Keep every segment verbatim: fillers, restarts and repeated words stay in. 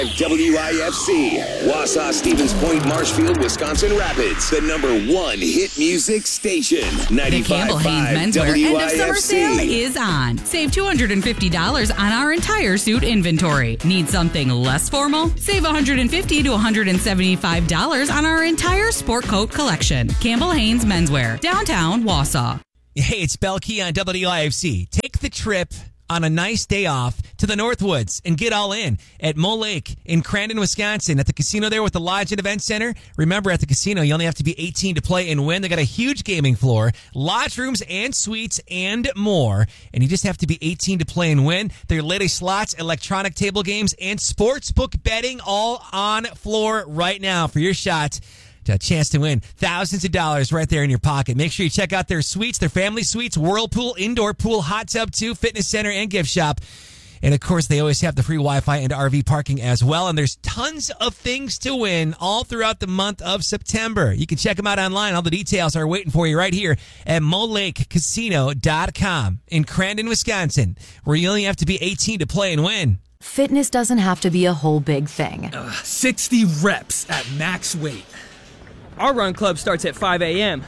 W I F C, Wausau, Stevens Point, Marshfield, Wisconsin Rapids, the number one hit music station. The Campbell Haynes Menswear End of Summer Sale is on. Save two hundred fifty dollars on our entire suit inventory. Need something less formal? Save one hundred fifty dollars to one hundred seventy-five dollars on our entire sport coat collection. Campbell Haynes Menswear, downtown Wausau. Hey, it's Belkey on W I F C. Take the trip on a nice day off to the Northwoods and get all in at Mole Lake in Crandon, Wisconsin, at the casino there with the Lodge and Event Center. Remember, at the casino, you only have to be eighteen to play and win. They got a huge gaming floor, lodge rooms and suites and more. And you just have to be eighteen to play and win. Their latest slots, electronic table games, and sportsbook betting all on floor right now for your shot. A chance to win thousands of dollars right there in your pocket. Make sure you check out their suites, their family suites, whirlpool, indoor pool, hot tub too, fitness center, and gift shop. And, of course, they always have the free Wi-Fi and R V parking as well. And there's tons of things to win all throughout the month of September. You can check them out online. All the details are waiting for you right here at mole lake casino dot com in Crandon, Wisconsin, where you only have to be eighteen to play and win. Fitness doesn't have to be a whole big thing. Uh, sixty reps at max weight. Our run club starts at five a.m.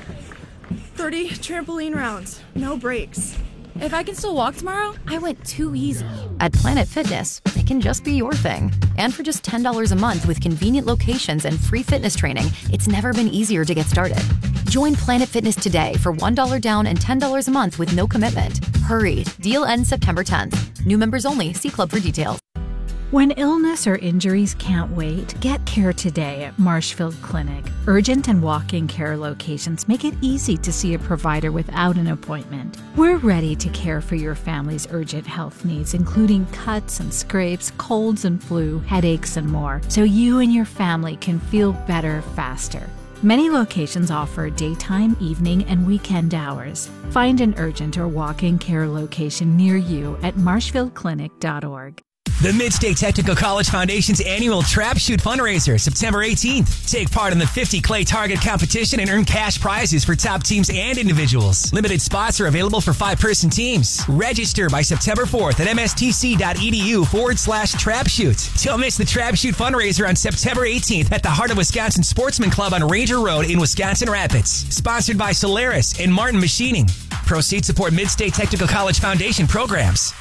thirty trampoline rounds, no breaks. If I can still walk tomorrow, I went too easy. At Planet Fitness, it can just be your thing. And for just ten dollars a month with convenient locations and free fitness training, it's never been easier to get started. Join Planet Fitness today for one dollar down and ten dollars a month with no commitment. Hurry, deal ends September tenth. New members only. See club for details. When illness or injuries can't wait, get care today at Marshfield Clinic. Urgent and walk-in care locations make it easy to see a provider without an appointment. We're ready to care for your family's urgent health needs, including cuts and scrapes, colds and flu, headaches, and more, so you and your family can feel better faster. Many locations offer daytime, evening, and weekend hours. Find an urgent or walk-in care location near you at marshfield clinic dot org. The Mid-State Technical College Foundation's annual Trap Shoot fundraiser, September eighteenth. Take part in the fifty Clay Target competition and earn cash prizes for top teams and individuals. Limited spots are available for five-person teams. Register by September fourth at mstc.edu forward slash Trap Shoot. Don't miss the Trap Shoot fundraiser on September eighteenth at the Heart of Wisconsin Sportsman Club on Ranger Road in Wisconsin Rapids. Sponsored by Solaris and Martin Machining. Proceeds support Mid-State Technical College Foundation programs.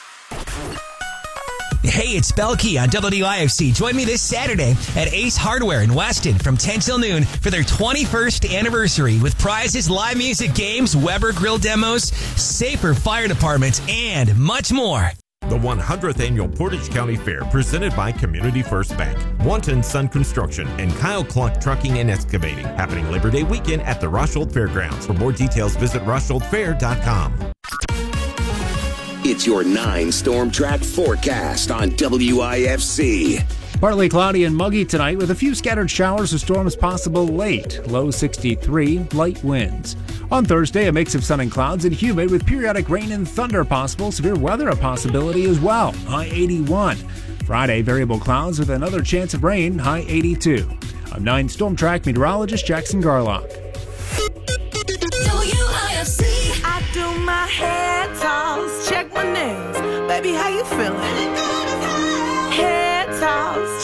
Hey, it's Belkey on W I F C. Join me this Saturday at Ace Hardware in Weston from ten till noon for their twenty-first anniversary with prizes, live music, games, Weber grill demos, safer fire departments, and much more. The one hundredth Annual Portage County Fair, presented by Community First Bank, Wanton Sun Construction, and Kyle Cluck Trucking and Excavating, happening Labor Day weekend at the Roshold Fairgrounds. For more details, visit roshold fair dot com. It's your nine Storm Track forecast on W I F C. Partly cloudy and muggy tonight with a few scattered showers or storms possible late. Low sixty-three, light winds. On Thursday, a mix of sun and clouds and humid with periodic rain and thunder possible. Severe weather a possibility as well. High eighty-one. Friday, variable clouds with another chance of rain. High eighty-two. I'm nine Storm Track meteorologist Jackson Garlock. W I F C. I do my hair toss, check my nails. Baby, how you feeling? Hair toss.